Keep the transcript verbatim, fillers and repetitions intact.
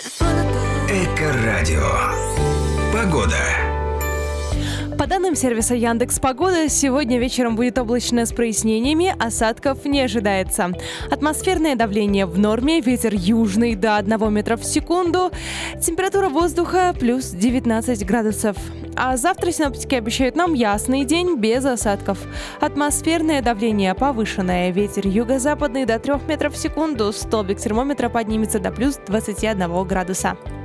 Эко-радио. Погода. По данным сервиса Яндекс.Погода, сегодня вечером будет облачно с прояснениями, осадков не ожидается. Атмосферное давление в норме, ветер южный до одного метра в секунду, температура воздуха плюс девятнадцать градусов. А завтра синоптики обещают нам ясный день без осадков. Атмосферное давление повышенное, ветер юго-западный до трёх метров в секунду, столбик термометра поднимется до плюс двадцати одного градуса.